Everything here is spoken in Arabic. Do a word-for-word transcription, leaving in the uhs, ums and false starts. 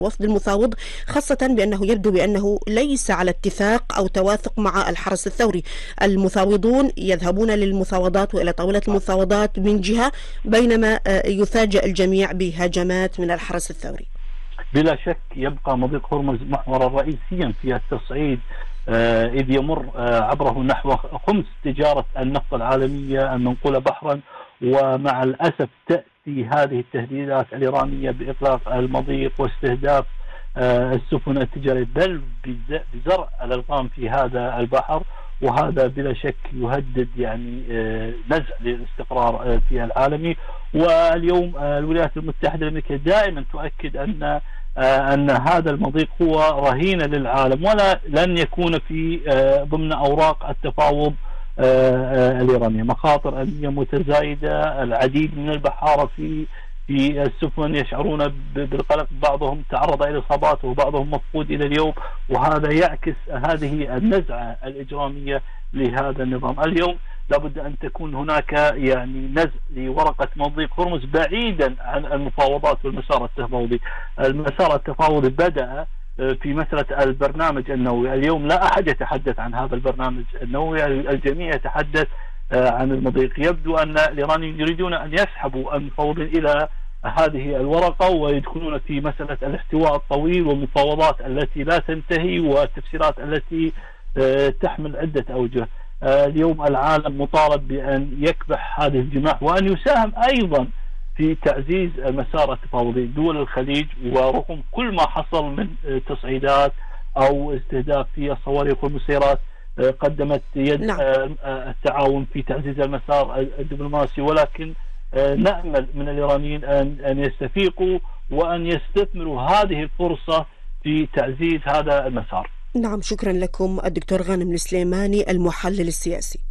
وفد المفاوض، خاصة بأنه يبدو بأنه ليس على اتفاق أو توافق مع الحرس الثوري. المفاوضون يذهبون للمفاوضات وإلى طاولة المفاوضات من جهة، بينما يفاجأ الجميع بهجمات من الحرس الثوري. بلا شك يبقى مضيق هرمز محورا رئيسيا في التصعيد إذ يمر عبره نحو خمس تجارة النفط العالمية المنقولة بحرا، ومع الأسف تأتي هذه التهديدات الإيرانية بإغلاق المضيق واستهداف السفن التجارية بل بزرع الألغام في هذا البحر، وهذا بلا شك يهدد يعني نزع للاستقرار في العالمي. واليوم الولايات المتحدة الأمريكية دائما تؤكد أن أن هذا المضيق هو رهينة للعالم ولا لن يكون في ضمن أوراق التفاوض الإيرانية. مخاطر أمنية متزايدة، العديد من البحارة في في السفن يشعرون بالقلق، بعضهم تعرض إلى إصابات وبعضهم مفقود إلى اليوم، وهذا يعكس هذه النزعة الإجرامية لهذا النظام. اليوم لابد أن تكون هناك يعني نزع لورقة مضيق هرمز بعيدا عن المفاوضات والمسار التفاوضي. المسار التفاوضي بدأ في مسألة البرنامج النووي، اليوم لا أحد يتحدث عن هذا البرنامج النووي، الجميع يتحدث عن المضيق. يبدو أن الإيرانيين يريدون أن يسحبوا المفاوضين إلى هذه الورقة ويدخلون في مسألة الاحتواء الطويل والمفاوضات التي لا تنتهي والتفسيرات التي تحمل عدة أوجه. اليوم العالم مطالب بأن يكبح هذه الجماح وأن يساهم أيضا في تعزيز المسار التفاوضي. دول الخليج ورغم كل ما حصل من تصعيدات أو استهداف في الصواريخ والمسيرات قدمت يد نعم. التعاون في تعزيز المسار الدبلوماسي، ولكن نأمل من الإيرانيين أن أن يستفيقوا وأن يستثمروا هذه الفرصة في تعزيز هذا المسار. نعم، شكرا لكم الدكتور غانم السليماني المحلل السياسي.